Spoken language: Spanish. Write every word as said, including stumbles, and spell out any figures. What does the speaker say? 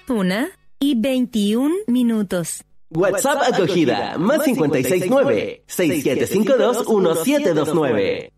una y veintiún minutos. WhatsApp acogida, más cincuenta y seis nueve, seis siete cinco dos, uno siete dos nueve.